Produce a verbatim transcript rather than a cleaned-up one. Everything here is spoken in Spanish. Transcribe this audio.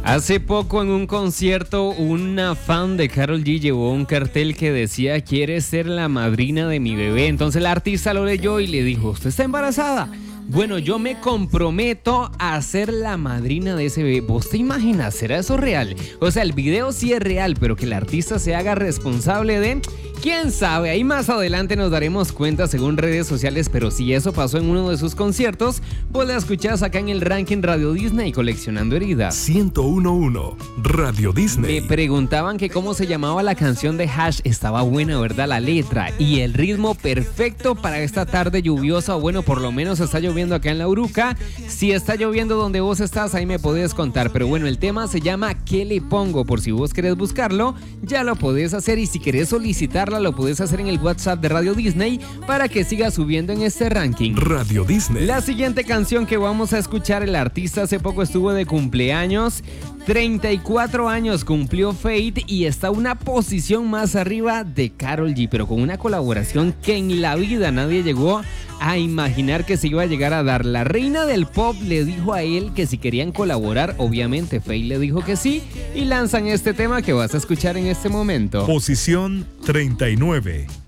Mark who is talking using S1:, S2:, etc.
S1: Hace poco en un concierto, una fan de Karol G llevó un cartel que decía: ¿quieres ser la madrina de mi bebé? Entonces la artista lo leyó y le dijo: ¿usted está embarazada? Bueno, yo me comprometo a ser la madrina de ese bebé. ¿Vos te imaginas? ¿Será eso real? O sea, el video sí es real, pero que el artista se haga responsable de... ¿Quién sabe? Ahí más adelante nos daremos cuenta según redes sociales, pero si eso pasó en uno de sus conciertos, vos la escuchás acá en el ranking Radio Disney Coleccionando Heridas.
S2: ciento uno punto uno Radio Disney.
S1: Me preguntaban que cómo se llamaba la canción de Hash. Estaba buena, ¿verdad? La letra y el ritmo perfecto para esta tarde lluviosa. Bueno, por lo menos está lloviendo acá en La Uruca. Si está lloviendo donde vos estás, ahí me podés contar. Pero bueno, el tema se llama ¿Qué le pongo? Por si vos querés buscarlo, ya lo podés hacer. Y si querés solicitarla, lo podés hacer en el WhatsApp de Radio Disney para que siga subiendo en este ranking.
S2: Radio Disney.
S1: La siguiente canción que vamos a escuchar, el artista hace poco estuvo de cumpleaños. treinta y cuatro años cumplió Fate y está una posición más arriba de Karol G, pero con una colaboración que en la vida nadie llegó a imaginar que se iba a llegar a dar. La reina del pop le dijo a él que si querían colaborar, obviamente Fate le dijo que sí, y lanzan este tema que vas a escuchar en este momento.
S2: Posición treinta y nueve.